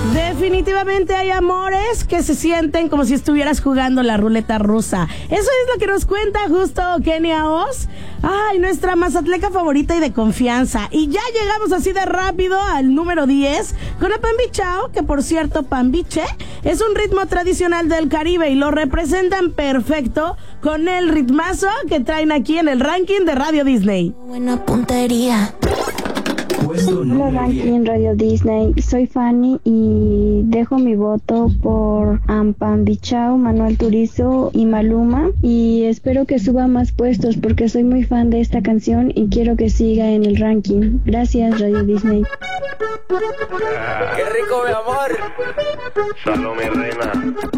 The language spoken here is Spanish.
Definitivamente hay amores que se sienten como si estuvieras jugando la ruleta rusa. Eso es lo que nos cuenta justo Kenia Oz. Ay, nuestra mazatleca favorita y de confianza. Y ya llegamos así de rápido al número 10 con el pambichao, que por cierto, pambiche es un ritmo tradicional del Caribe y lo representan perfecto con el ritmazo que traen aquí en el ranking de Radio Disney. Buena puntería. Hola ranking Radio Disney, soy Fanny y dejo mi voto por Pambichao, Manuel Turizo y Maluma, y espero que suba más puestos porque soy muy fan de esta canción y quiero que siga en el ranking. Gracias Radio Disney. ¡Qué rico, mi amor! Salud, mi reina.